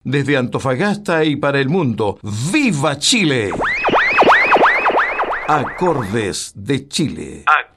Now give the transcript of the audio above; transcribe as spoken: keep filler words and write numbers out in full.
Desde Antofagasta y para el mundo, ¡viva Chile! Acordes de Chile.